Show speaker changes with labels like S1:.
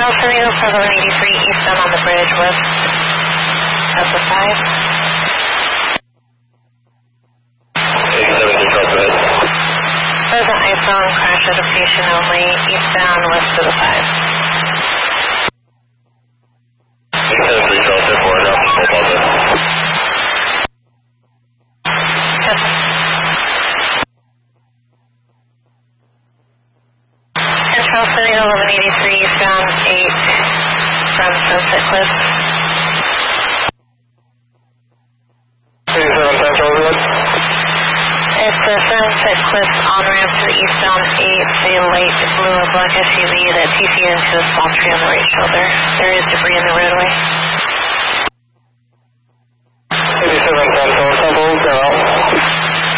S1: Surrey 783 eastbound on the bridge west of the 5.
S2: 873 Charles, go ahead.
S1: Present iPhone, crash notification only, eastbound west of the 5.
S2: 873 Charles, 4, drop the full Delta.
S1: Central City 1183 eastbound 8 from Sunset Cliff.
S2: 37 Central, everyone.
S1: It's the Sunset Cliff on-ramp to the eastbound 8, the light blue or black SUV that TC'd into a small tree on the right shoulder. There is debris in the roadway.